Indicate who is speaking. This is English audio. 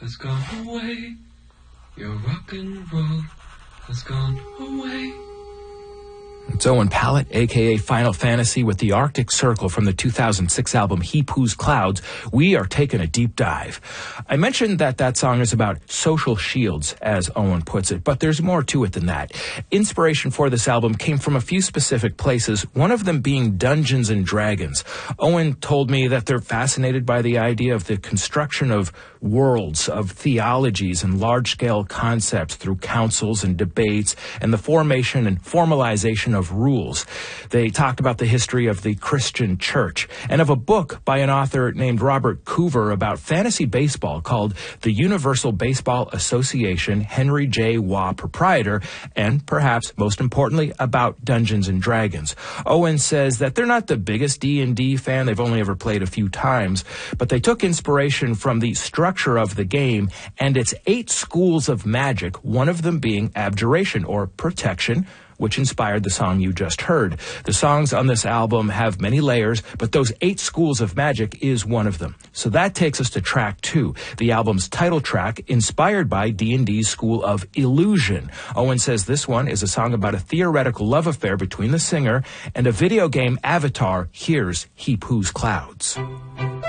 Speaker 1: has gone away. Your rock and roll has gone away.
Speaker 2: It's Owen Pallett, a.k.a. Final Fantasy, with the Arctic Circle from the 2006 album Heap Whose Clouds. We are taking a deep dive. I mentioned that song is about social shields, as Owen puts it, but there's more to it than that. Inspiration for this album came from a few specific places, one of them being Dungeons and Dragons. Owen told me that they're fascinated by the idea of the construction of worlds, of theologies and large-scale concepts through councils and debates, and the formation and formalization of rules. They talked about the history of the Christian church and of a book by an author named Robert Coover about fantasy baseball called The Universal Baseball Association, Henry J. Waugh, proprietor, and perhaps most importantly about Dungeons and Dragons. Owen says that they're not the biggest D&D fan. They've only ever played a few times, but they took inspiration from the structure of the game and its 8 schools of magic, one of them being abjuration or protection, which inspired the song you just heard. The songs on this album have many layers, but those 8 schools of magic is one of them. So that takes us to track 2, the album's title track, inspired by D&D's School of Illusion. Owen says this one is a song about a theoretical love affair between the singer and a video game avatar. Here's Heap Whose Clouds.